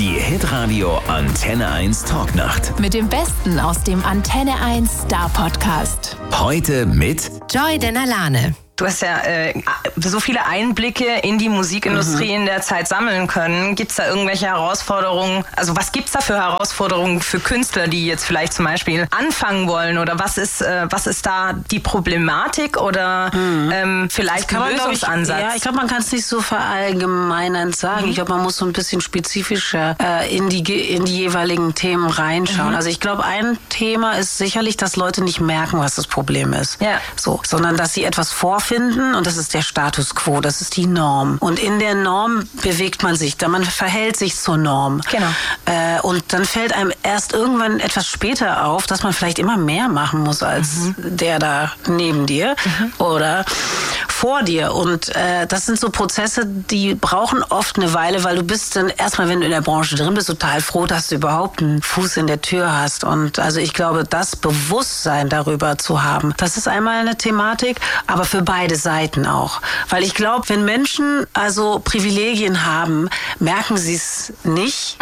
Die Hitradio Antenne 1 Talknacht. Mit dem Besten aus dem Antenne 1 Star Podcast. Heute mit Joy Denalane. Du hast ja so viele Einblicke in die Musikindustrie in der Zeit sammeln können. Gibt es da irgendwelche Herausforderungen? Also was gibt es da für Herausforderungen für Künstler, die jetzt vielleicht zum Beispiel anfangen wollen? Oder was ist da die Problematik oder vielleicht ein Lösungsansatz? Ich glaube, man kann es nicht so verallgemeinernd sagen. Ich glaube, man muss so ein bisschen spezifischer in die jeweiligen Themen reinschauen. Also ich glaube, ein Thema ist sicherlich, dass Leute nicht merken, was das Problem ist. Ja. So, sondern dass sie etwas vorfinden und das ist der Status quo, das ist die Norm. Und in der Norm bewegt man sich, man verhält sich zur Norm. Genau. Und dann fällt einem erst irgendwann etwas später auf, dass man vielleicht immer mehr machen muss als der da neben dir oder vor dir. Und das sind so Prozesse, die brauchen oft eine Weile, weil du bist dann erstmal, wenn du in der Branche drin bist, total froh, dass du überhaupt einen Fuß in der Tür hast. Und also ich glaube, das Bewusstsein darüber zu haben, das ist einmal eine Thematik, aber für beide Seiten auch. Weil ich glaube, wenn Menschen also Privilegien haben, merken sie es nicht,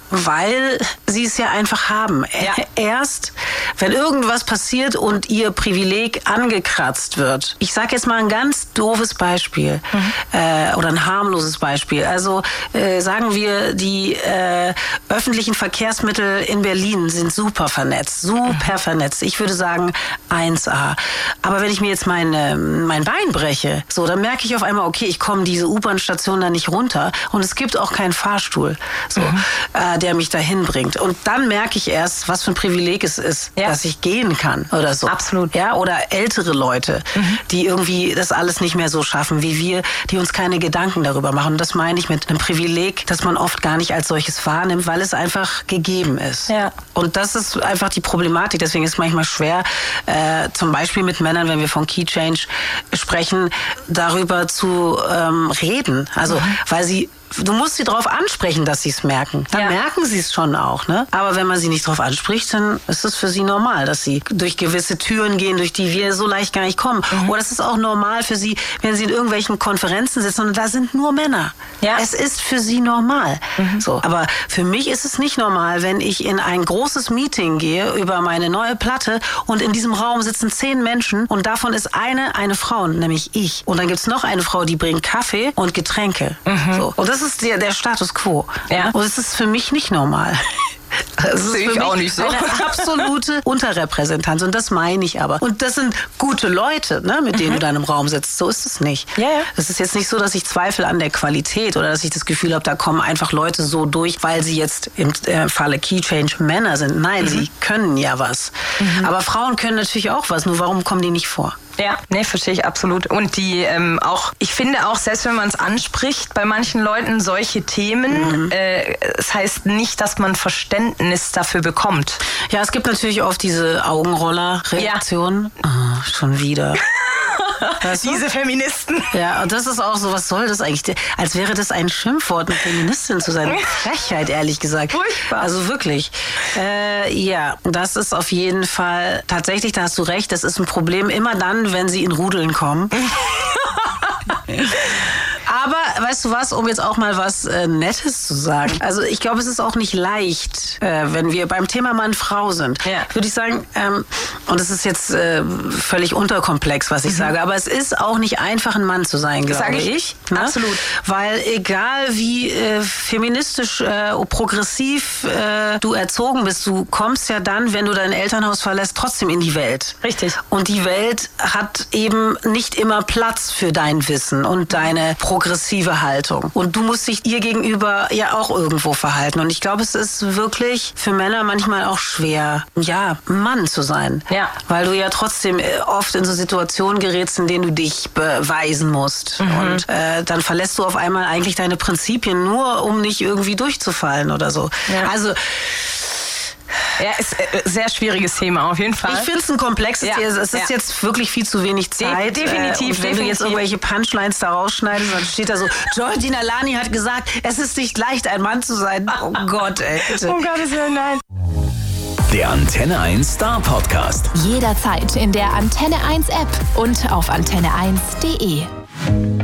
weil sie es ja einfach haben. Ja. Erst, wenn irgendwas passiert und ihr Privileg angekratzt wird. Ich sage jetzt mal ein ganz doofes Beispiel oder ein harmloses Beispiel. Also sagen wir, die öffentlichen Verkehrsmittel in Berlin sind super vernetzt. Ich würde sagen 1A. Aber wenn ich mir jetzt mein Bein breche, so, dann merke ich auf einmal, okay, ich komme diese U-Bahn-Station da nicht runter und es gibt auch keinen Fahrstuhl, so, der mich dahin bringt. Und dann merke ich erst, was für ein Privileg es ist, dass ich gehen kann oder so. Absolut. Ja, oder ältere Leute, die irgendwie das alles nicht mehr so schaffen wie wir, die uns keine Gedanken darüber machen. Und das meine ich mit einem Privileg, das man oft gar nicht als solches wahrnimmt, weil es einfach gegeben ist. Ja. Und das ist einfach die Problematik. Deswegen ist es manchmal schwer, zum Beispiel mit Männern, wenn wir von Key Change sprechen, darüber zu reden. Also, weil du musst sie darauf ansprechen, dass sie es merken. Dann merken sie es schon auch. Ne? Aber wenn man sie nicht darauf anspricht, dann ist es für sie normal, dass sie durch gewisse Türen gehen, durch die wir so leicht gar nicht kommen. Oder es ist auch normal für sie, wenn sie in irgendwelchen Konferenzen sitzen und da sind nur Männer. Ja. Es ist für sie normal. So. Aber für mich ist es nicht normal, wenn ich in ein großes Meeting gehe über meine neue Platte und in diesem Raum sitzen 10 Menschen und davon ist eine Frau, nämlich ich. Und dann gibt es noch eine Frau, die bringt Kaffee und Getränke. So. Und das ist der Status quo. Ja. Und es ist für mich nicht normal. Das ist sehe für ich mich auch nicht so. eine absolute Unterrepräsentanz. Und das meine ich aber. Und das sind gute Leute, ne, mit denen du dann im Raum sitzt. So ist es nicht. Ja, ja. Es ist jetzt nicht so, dass ich zweifle an der Qualität oder dass ich das Gefühl habe, da kommen einfach Leute so durch, weil sie jetzt im Falle Key Change Männer sind. Nein, sie können ja was. Aber Frauen können natürlich auch was. Nur warum kommen die nicht vor? Ja, nee, verstehe ich absolut. Und die ich finde auch, selbst wenn man es anspricht, bei manchen Leuten solche Themen, es heißt nicht, dass man Verständnis dafür bekommt. Ja, es gibt natürlich oft diese Augenroller-Reaktionen. Ja. Oh, schon wieder. Weißt du? Diese Feministen. Ja, und das ist auch so, was soll das eigentlich? Als wäre das ein Schimpfwort, eine Feministin zu sein. Frechheit, ehrlich gesagt. Furchtbar. Also wirklich. Ja, das ist auf jeden Fall, tatsächlich, da hast du recht, das ist ein Problem immer dann, wenn sie in Rudeln kommen. Aber, weißt du was, um jetzt auch mal was Nettes zu sagen. Also ich glaube, es ist auch nicht leicht, wenn wir beim Thema Mann-Frau sind. Ja. Würde ich sagen, und es ist jetzt völlig unterkomplex, was ich sage, aber es ist auch nicht einfach, ein Mann zu sein, glaube ich. Ne? Absolut. Weil egal wie feministisch, progressiv du erzogen bist, du kommst ja dann, wenn du dein Elternhaus verlässt, trotzdem in die Welt. Richtig. Und die Welt hat eben nicht immer Platz für dein Wissen und deine progressive Haltung. Und du musst dich ihr gegenüber ja auch irgendwo verhalten. Und ich glaube, es ist wirklich für Männer manchmal auch schwer, ja, Mann zu sein. Ja. Weil du ja trotzdem oft in so Situationen gerätst, in denen du dich beweisen musst. Und dann verlässt du auf einmal eigentlich deine Prinzipien nur, um nicht irgendwie durchzufallen oder so. Ja. Also Ja, ist ein sehr schwieriges Thema auf jeden Fall. Ich finde es ein komplexes Ja, Thema. Es ist jetzt wirklich viel zu wenig Zeit. Definitiv. Und wenn du jetzt irgendwelche Punchlines da rausschneidest, dann steht da so, Joy Denalane hat gesagt, es ist nicht leicht, ein Mann zu sein. Oh Gott, ey. Bitte. Oh Gottes Willen, nein. Der Antenne 1 Star Podcast. Jederzeit in der Antenne 1 App und auf antenne1.de.